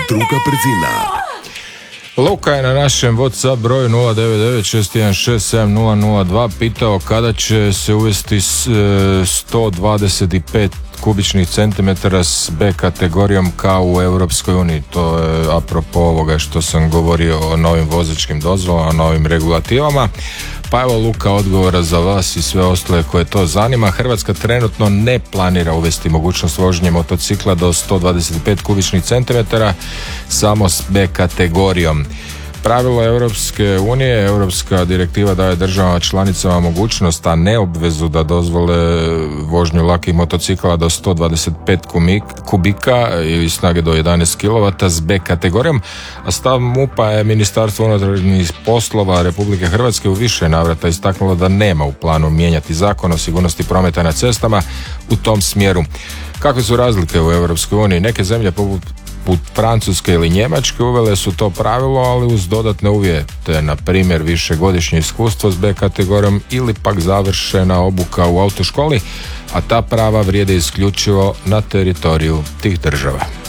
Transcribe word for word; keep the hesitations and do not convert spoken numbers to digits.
druga brzina. Luka je na našem WhatsApp broju nula devet devet šest jedan šest sedam nula nula dva pitao kada će se uvesti sto dvadeset pet kubičnih centimetara s B kategorijom kao u Europskoj uniji. To je apropo ovoga što sam govorio o novim vozačkim dozvolama, o novim regulativama. Pa evo Luka, odgovora za vas i sve ostale koje to zanima. Hrvatska trenutno ne planira uvesti mogućnost vožnje motocikla do sto dvadeset pet kubičnih centimetara samo s B kategorijom. Pravilo Europske unije, Europska direktiva daje državama članicama mogućnost, a ne obvezu da dozvole vožnju lakih motocikla do sto dvadeset pet kubika ili snage do jedanaest kilovata s B kategorijom, a stav MUP-a je Ministarstvo unutarnjih poslova Republike Hrvatske u više navrata istaknulo da nema u planu mijenjati Zakon o sigurnosti prometa na cestama u tom smjeru. Kakve su razlike u Europskoj uniji? Neke zemlje poput Put Francuske ili Njemačke uvele su to pravilo, ali uz dodatne uvjete, na primjer višegodišnje iskustvo s B kategorijom ili pak završena obuka u autoškoli, a ta prava vrijede isključivo na teritoriju tih država.